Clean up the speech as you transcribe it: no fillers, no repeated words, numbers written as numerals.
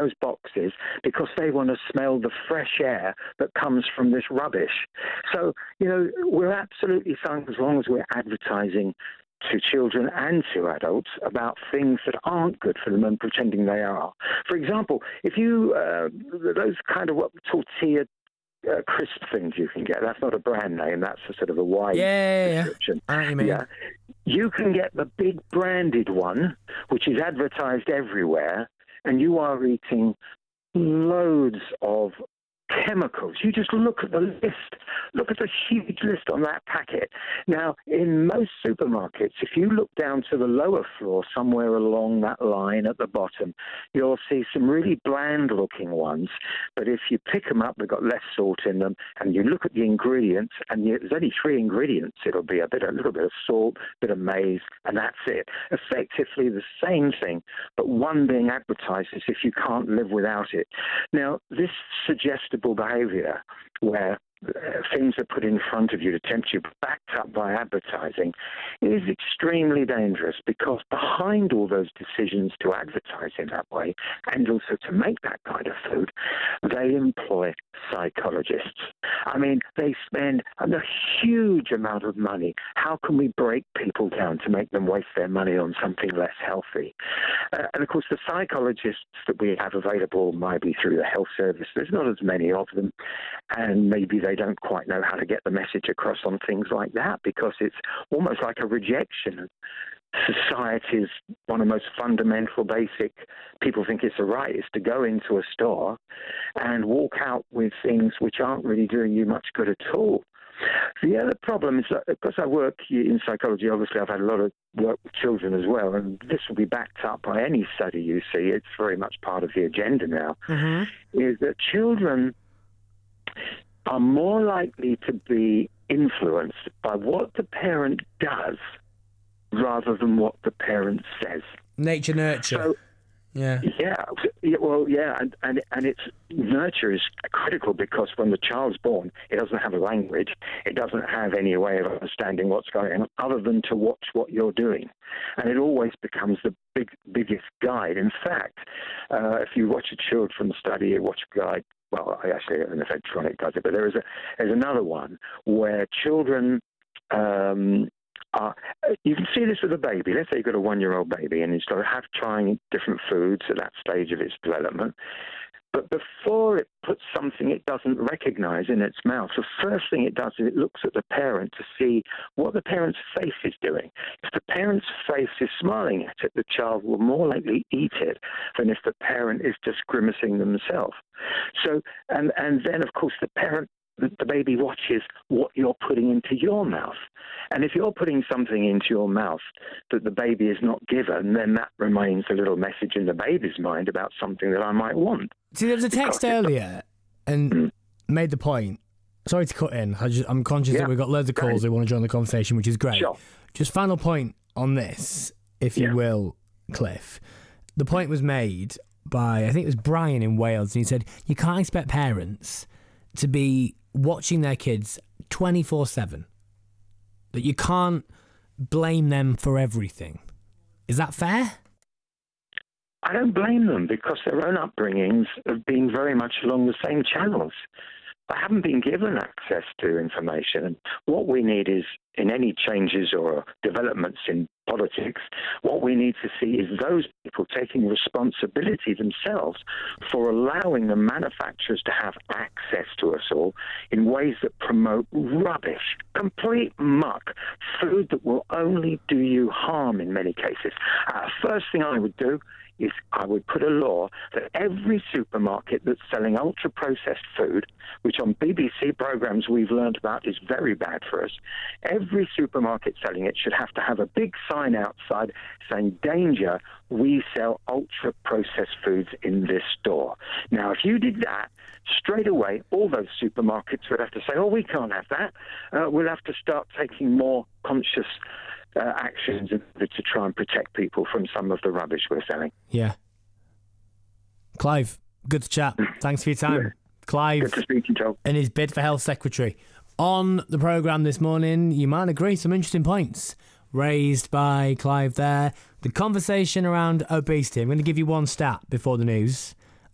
those boxes because they want to smell the fresh air that comes from this rubbish. So, we're absolutely fine as long as we're advertising to children and to adults about things that aren't good for them and pretending they are. For example, if you, those kind of what tortilla crisp things you can get, that's not a brand name, that's a sort of a wide description. I know what you mean. Yeah. You can get the big branded one, which is advertised everywhere, and you are eating loads of chemicals. You just look at the list. Look at the huge list on that packet. Now, in most supermarkets, if you look down to the lower floor, somewhere along that line at the bottom, you'll see some really bland-looking ones. But if you pick them up, they've got less salt in them, and you look at the ingredients, and there's only 3 ingredients. It'll be a little bit of salt, a bit of maize, and that's it. Effectively the same thing, but one being advertised as if you can't live without it. Now, this suggestible behavior where things are put in front of you to tempt you, backed up by advertising, is extremely dangerous, because behind all those decisions to advertise in that way and also to make that kind of food, they employ psychologists. I mean, they spend a huge amount of money. How can we break people down to make them waste their money on something less healthy? And of course, the psychologists that we have available might be through the health service. There's not as many of them, and maybe they don't quite know how to get the message across on things like that, because it's almost like a rejection of society's one of the most fundamental, basic, people think it's a right, is to go into a store and walk out with things which aren't really doing you much good at all. The other problem is that, because I work in psychology, obviously I've had a lot of work with children as well, and this will be backed up by any study you see, it's very much part of the agenda now, is that children are more likely to be influenced by what the parent does rather than what the parent says. Nature, nurture. So, yeah, and it's nurture is critical, because when the child's born, it doesn't have a language, it doesn't have any way of understanding what's going on other than to watch what you're doing, and it always becomes the biggest guide. In fact, if you watch a children's study, you watch a guide. Well, actually, an electronic does it, but there's another one where children. You can see this with a baby. Let's say you've got a 1-year-old baby and he's got to have trying different foods at that stage of its development. But before it puts something it doesn't recognize in its mouth, the first thing it does is it looks at the parent to see what the parent's face is doing. If the parent's face is smiling at it, the child will more likely eat it than if the parent is just grimacing themselves. So, and then, of course, the baby watches what you're putting into your mouth. And if you're putting something into your mouth that the baby is not given, then that remains a little message in the baby's mind about something that I might want. See, there was a text earlier and made the point. Sorry to cut in. I'm conscious that we've got loads of calls who want to join the conversation, which is great. Sure. Just final point on this, if you will, Cliff. The point was made by, I think it was Brian in Wales, and he said, you can't expect parents to be watching their kids 24/7. That you can't blame them for everything. Is that fair? I don't blame them, because their own upbringings have been very much along the same channels. They haven't been given access to information. And what we need is, in any changes or developments in politics, what we need to see is those people taking responsibility themselves for allowing the manufacturers to have access to us all in ways that promote rubbish, complete muck, food that will only do you harm in many cases. First thing I would do is I would put a law that every supermarket that's selling ultra-processed food, which on BBC programs we've learned about is very bad for us, every supermarket selling it should have to have a big sign outside saying, danger, we sell ultra-processed foods in this store. Now, if you did that, straight away, all those supermarkets would have to say, oh, we can't have that. We'll have to start taking more conscious actions in order to try and protect people from some of the rubbish we're selling. Yeah. Clive, good to chat. Thanks for your time. Yeah. Clive, good to speak to you, Joel. And his bid for Health Secretary. On the programme this morning, you might agree, some interesting points raised by Clive there. The conversation around obesity. I'm going to give you one stat before the news.